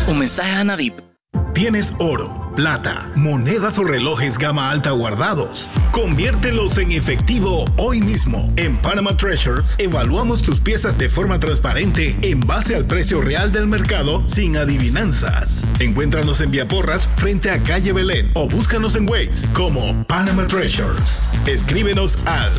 Envíanos un mensaje a Nadip. ¿Tienes oro, plata, monedas o relojes gama alta guardados? Conviértelos en efectivo hoy mismo. En Panama Treasures evaluamos tus piezas de forma transparente en base al precio real del mercado sin adivinanzas. Encuéntranos en Viaporras frente a Calle Belén o búscanos en Waze como Panama Treasures. Escríbenos al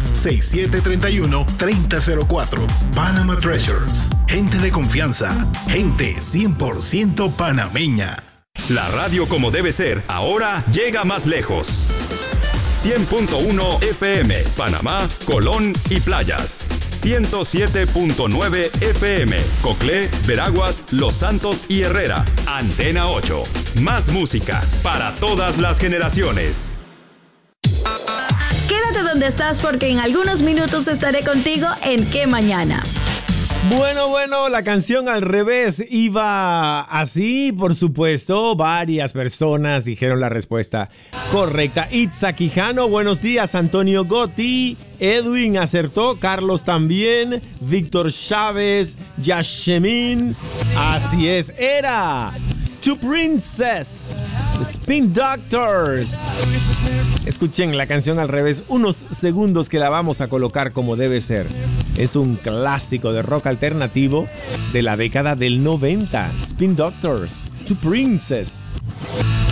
6731-3004. Panama Treasures. Gente de confianza. Gente 100% panameña. La radio como debe ser, ahora llega más lejos. 100.1 FM, Panamá, Colón y Playas. 107.9 FM, Coclé, Veraguas, Los Santos y Herrera. Antena 8. Más música para todas las generaciones. Quédate donde estás porque en algunos minutos estaré contigo en ¿Qué Mañana? Bueno, la canción al revés iba así, por supuesto. Varias personas dijeron la respuesta correcta. Itza Quijano, buenos días. Antonio Gotti, Edwin acertó, Carlos también, Víctor Chávez, Yashemin. Así es, era Two Princess, Spin Doctors. Escuchen la canción al revés, unos segundos que la vamos a colocar como debe ser. Es un clásico de rock alternativo de la década del 90. Spin Doctors, Two Princess.